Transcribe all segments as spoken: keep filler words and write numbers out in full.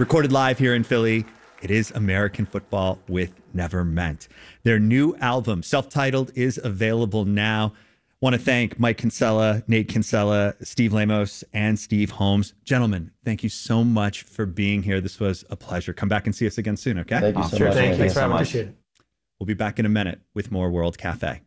Recorded live here in Philly, it is American Football with Never Meant. Their new album, self-titled, is available now. Want to thank Mike Kinsella, Nate Kinsella, Steve Lamos, and Steve Holmes. Gentlemen, thank you so much for being here. This was a pleasure. Come back and see us again soon, okay? Thank you so sure, much. thank you. Thanks so so much. much. Appreciate it. We'll be back in a minute with more World Cafe.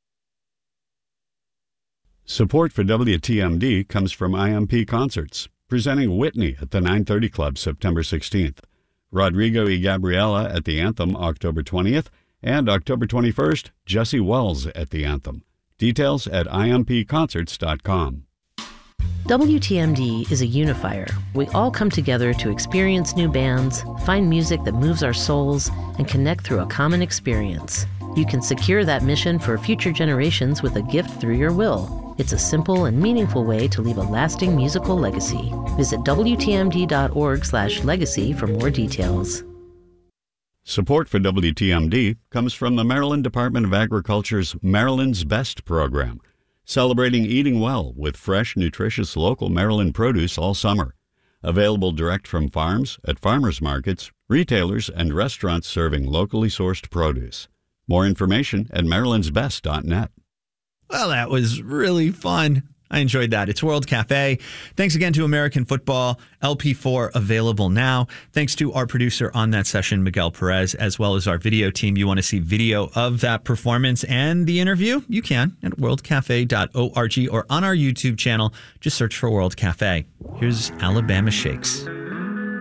Support for W T M D comes from I M P Concerts, presenting Whitney at the nine thirty Club September sixteenth, Rodrigo y Gabriela at the Anthem October twentieth, and October twenty-first, Jesse Wells at the Anthem. Details at I M P concerts dot com. W T M D is a unifier. We all come together to experience new bands, find music that moves our souls, and connect through a common experience. You can secure that mission for future generations with a gift through your will. It's a simple and meaningful way to leave a lasting musical legacy. Visit W T M D dot org slash legacy for more details. Support for W T M D comes from the Maryland Department of Agriculture's Maryland's Best program, celebrating eating well with fresh, nutritious local Maryland produce all summer. Available direct from farms, at farmers markets, retailers, and restaurants serving locally sourced produce. More information at marylands best dot net. Well, that was really fun. I enjoyed that. It's World Cafe. Thanks again to American Football. L P four available now. Thanks to our producer on that session, Miguel Perez, as well as our video team. You want to see video of that performance and the interview? You can at world cafe dot org or on our YouTube channel. Just search for World Cafe. Here's Alabama Shakes.